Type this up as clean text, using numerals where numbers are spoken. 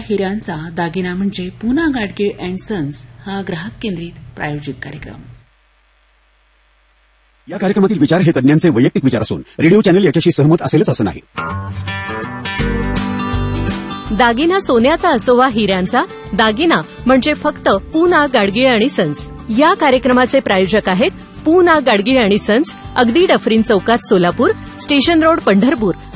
हिऱ्यांचा दागिना म्हणजे Poona Gadgil and sons हा ग्राहक केंद्रित प्रायोजित कार्यक्रम. या कार्यक्रमातील विचार हे तज्ञांचे वैयक्तिक विचार असून रेडिओ चॅनल याच्याशी सहमत असेलच असं नाही. दागिना सोन्याचा असो वा हिऱ्यांचा, दागिना म्हणजे फक्त पूना गाडगीळ आणि सन्स. या कार्यक्रमाचे प्रायोजक आहेत पूना गाडगीळ आणि सन्स, अगदी डफरीन चौकात सोलापूर, स्टेशन रोड पंढरपूर